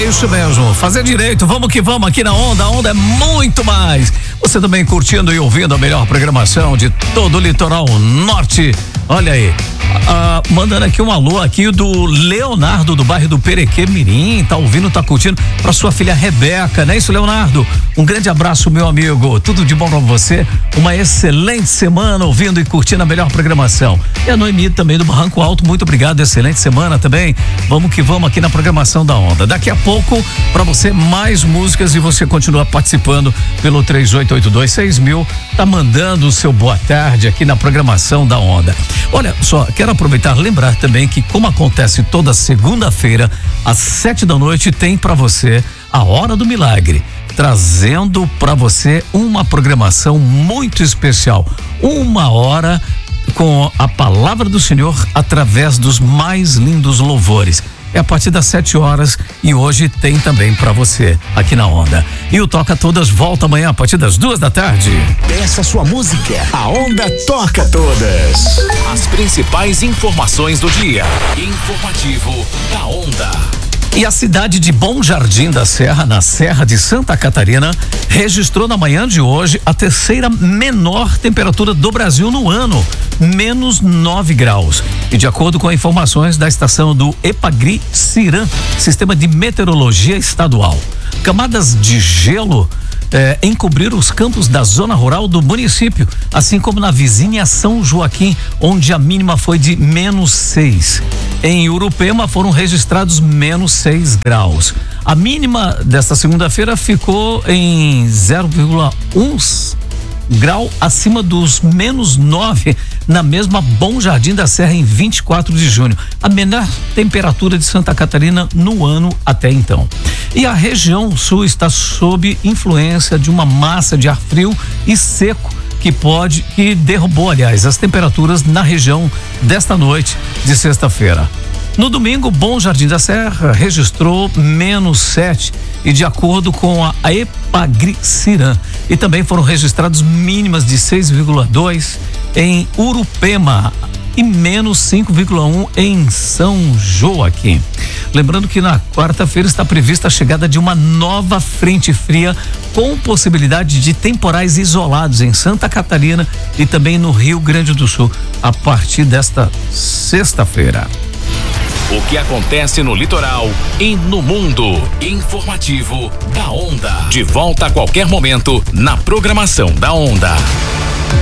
É isso mesmo, fazer direito, vamos que vamos aqui na Onda. A Onda é muito mais. Você também curtindo e ouvindo a melhor programação de todo o litoral norte. Olha aí, mandando aqui um alô aqui do Leonardo do bairro do Perequê Mirim, tá ouvindo, tá curtindo, pra sua filha Rebeca, não é isso, Leonardo? Um grande abraço, meu amigo, tudo de bom pra você, uma excelente semana ouvindo e curtindo a melhor programação. E a Noemi também do Barranco Alto, muito obrigado, excelente semana também. Vamos que vamos aqui na programação da Onda. Daqui a pouco, pra você, mais músicas e você continua participando pelo 38826000, tá mandando o seu boa tarde aqui na programação da Onda. Olha só, quero aproveitar e lembrar também que, como acontece toda segunda-feira, às 7 da noite, tem para você a Hora do Milagre, trazendo para você uma programação muito especial. 1 hora com a palavra do Senhor através dos mais lindos louvores. É a partir das 7 horas e hoje tem também pra você aqui na Onda. E o Toca Todas volta amanhã a partir das 2 da tarde. Peça sua música, a Onda toca todas. As principais informações do dia. Informativo da Onda. E a cidade de Bom Jardim da Serra, na Serra de Santa Catarina, registrou na manhã de hoje a terceira menor temperatura do Brasil no ano, -9 graus. E de acordo com informações da estação do Epagri-Ciran, Sistema de Meteorologia Estadual, camadas de gelo encobriram os campos da zona rural do município, assim como na vizinha São Joaquim, onde a mínima foi de -6. Em Urupema foram registrados -6 graus. A mínima desta segunda-feira ficou em 0,1 grau acima dos -9 na mesma Bom Jardim da Serra em 24 de junho, a menor temperatura de Santa Catarina no ano até então. E a região sul está sob influência de uma massa de ar frio e seco que derrubou, aliás, as temperaturas na região desta noite de sexta-feira. No domingo, Bom Jardim da Serra registrou -7 e de acordo com a Epagri-Ciran, e também foram registrados mínimas de 6,2 em Urupema e -5,1 em São Joaquim. Lembrando que na quarta-feira está prevista a chegada de uma nova frente fria com possibilidade de temporais isolados em Santa Catarina e também no Rio Grande do Sul a partir desta sexta-feira. O que acontece no litoral e no mundo. Informativo da Onda. De volta a qualquer momento na programação da Onda.